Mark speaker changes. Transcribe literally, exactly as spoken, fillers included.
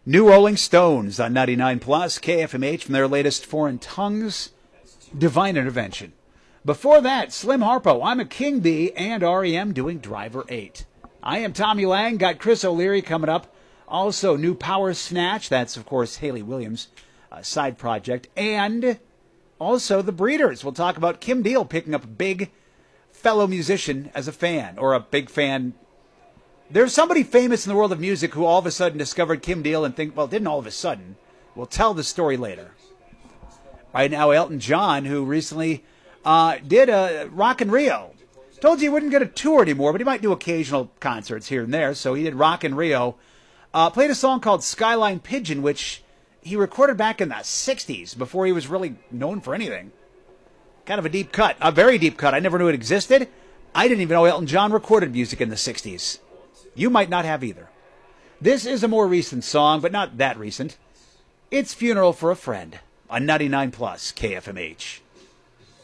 Speaker 1: New Rolling Stones on ninety-nine plus K F M H from their latest Foreign Tongues, Divine Intervention. Before that, Slim Harpo, I'm a King Bee, and R E M doing Driver eight. I am Tommy Lang, got Chris O'Leary coming up. Also, new Power Snatch, that's of course Hayley Williams' uh, side project. And also the Breeders. We'll talk about Kim Deal picking up a big fellow musician as a fan, or a big fan. There's somebody famous in the world of music who all of a sudden discovered Kim Deal and think, well, didn't all of a sudden. We'll tell the story later. Right now, Elton John, who recently uh, did a Rock in Rio. Told you he wouldn't get a tour anymore, but he might do occasional concerts here and there. So he did Rock in Rio. Uh, played a song called Skyline Pigeon, which he recorded back in the sixties before he was really known for anything. Kind of a deep cut, a very deep cut. I never knew it existed. I didn't even know Elton John recorded music in the sixties. You might not have either. This is a more recent song, but not that recent. It's Funeral for a Friend on ninety-nine plus K F M H.